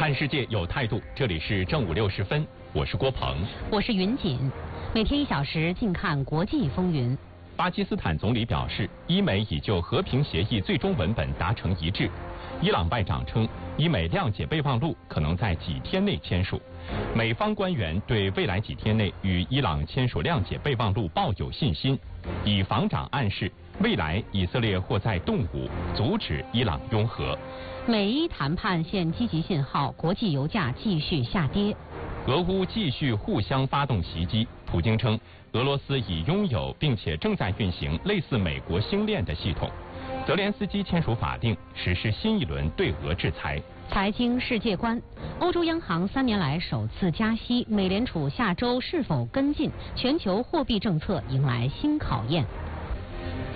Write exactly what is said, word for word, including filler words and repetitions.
看世界有态度，这里是正午六时分，我是郭鹏， 我是云锦，每天一小时，静看国际风云。 巴基斯坦总理表示，伊美已就和平协议最终文本达成一致。伊朗外长称，伊美谅解备忘录可能在几天内签署。美方官员对未来几天内与伊朗签署谅解备忘录抱有信心。以防长暗示，未来以色列或在动武，阻止伊朗拥核。 美伊谈判现积极信号，国际油价继续下跌。 俄乌继续互相发动袭击，普京称俄罗斯已拥有并且正在运行类似美国星链的系统。泽连斯基签署法令，实施新一轮对俄制裁。 财经世界观，欧洲央行三年来首次加息，美联储下周是否跟进？全球货币政策迎来新考验。